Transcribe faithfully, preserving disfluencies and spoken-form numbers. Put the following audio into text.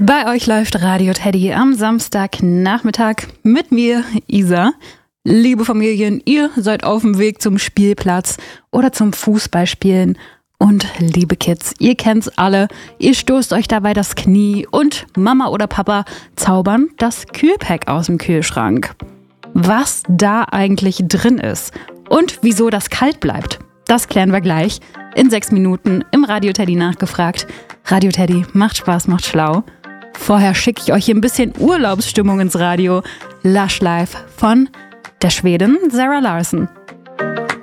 Bei euch läuft Radio Teddy am Samstagnachmittag mit mir, Isa. Liebe Familien, ihr seid auf dem Weg zum Spielplatz oder zum Fußballspielen. Und liebe Kids, ihr kennt's alle, ihr stoßt euch dabei das Knie und Mama oder Papa zaubern das Kühlpack aus dem Kühlschrank. Was da eigentlich drin ist und wieso das kalt bleibt, das klären wir gleich in sechs Minuten im Radio Teddy nachgefragt. Radio Teddy macht Spaß, macht schlau. Vorher schicke ich euch hier ein bisschen Urlaubsstimmung ins Radio. Lush Life von der Schwedin Zara Larsson.